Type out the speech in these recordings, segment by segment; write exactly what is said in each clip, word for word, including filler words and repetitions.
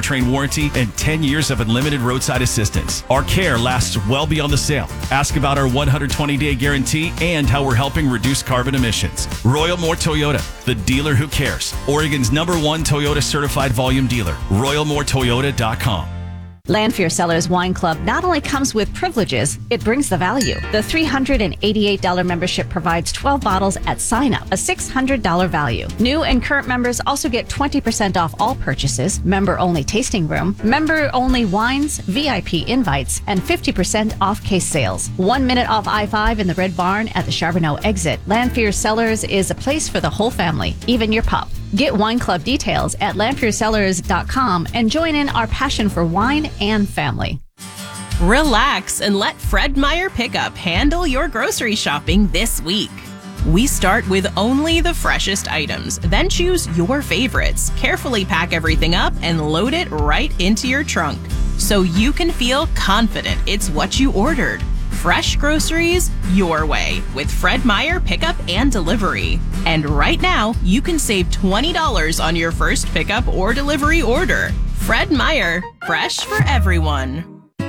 powertrain warranty and ten years of unlimited roadside assistance. Our care lasts well beyond the sale. Ask about our one hundred twenty day guarantee and how we're helping reduce carbon emissions. Royal Moore Toyota, the dealer who cares. Oregon's number one Toyota certified volume dealer. royal moore toyota dot com. Lanphier Cellars Wine Club not only comes with privileges, it brings the value. The three hundred eighty-eight dollars membership provides twelve bottles at sign-up, a six hundred dollars value. New and current members also get twenty percent off all purchases, member-only tasting room, member-only wines, V I P invites, and fifty percent off case sales. One minute off I five in the Red Barn at the Charbonneau exit. Lanphier Cellars is a place for the whole family, even your pup. Get wine club details at lanphier cellars dot com and join in our passion for wine and family. Relax and let Fred Meyer Pickup handle your grocery shopping this week. We start with only the freshest items, then choose your favorites, carefully pack everything up, and load it right into your trunk so you can feel confident it's what you ordered. Fresh groceries your way with Fred Meyer Pickup and Delivery. And right now, you can save twenty dollars on your first pickup or delivery order. Fred Meyer, fresh for everyone.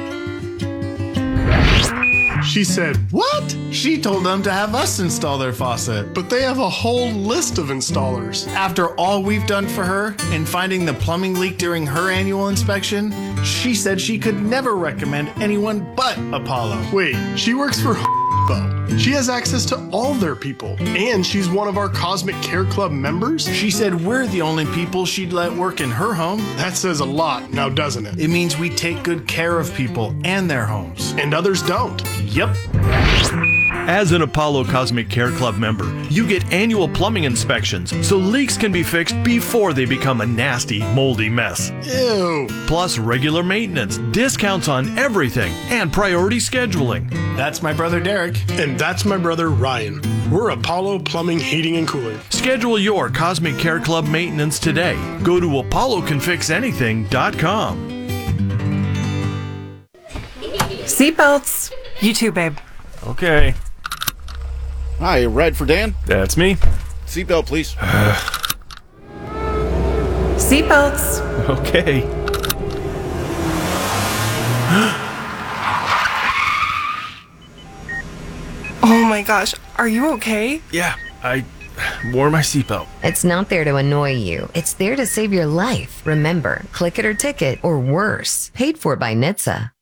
She said, what? She told them to have us install their faucet. But they have a whole list of installers. After all we've done for her and finding the plumbing leak during her annual inspection, she said she could never recommend anyone but Apollo. Wait, she works for though. She has access to all their people, and she's one of our Cosmic Care Club members. She said we're the only people she'd let work in her home. That says a lot, now doesn't it? It means we take good care of people and their homes. And others don't. Yep. As an Apollo Cosmic Care Club member, you get annual plumbing inspections so leaks can be fixed before they become a nasty, moldy mess. Ew. Plus regular maintenance, discounts on everything, and priority scheduling. That's my brother Derek. And that's my brother Ryan. We're Apollo Plumbing, Heating, and Cooling. Schedule your Cosmic Care Club maintenance today. Go to apollo can fix anything dot com. Seatbelts. You too, babe. Okay. Hi, Red for Dan? That's me. Seatbelt, please. Seatbelts. Okay. Oh my gosh, are you okay? Yeah, I wore my seatbelt. It's not there to annoy you. It's there to save your life. Remember, click it or ticket, or worse. Paid for by N H T S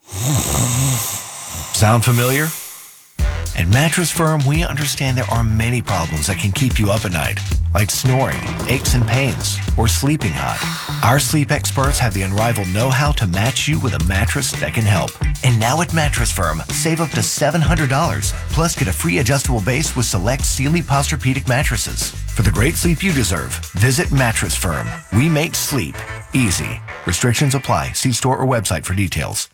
A. Sound familiar? At Mattress Firm, we understand there are many problems that can keep you up at night, like snoring, aches and pains, or sleeping hot. Our sleep experts have the unrivaled know-how to match you with a mattress that can help. And now at Mattress Firm, save up to seven hundred dollars, plus get a free adjustable base with select Sealy Posturepedic mattresses. For the great sleep you deserve, visit Mattress Firm. We make sleep easy. Restrictions apply. See store or website for details.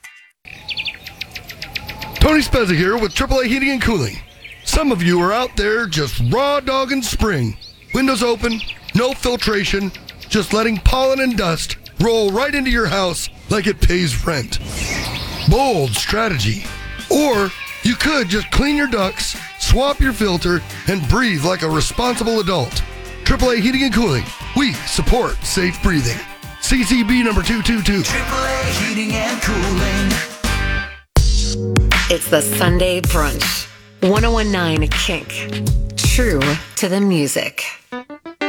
Tony Spezza here with triple A Heating and Cooling. Some of you are out there just raw dogging spring. Windows open, no filtration, just letting pollen and dust roll right into your house like it pays rent. Bold strategy. Or you could just clean your ducts, swap your filter, and breathe like a responsible adult. triple A Heating and Cooling. We support safe breathing. C C B number two two two. triple A Heating and Cooling. It's the Sunday Brunch. one oh one point nine Kink. True to the music.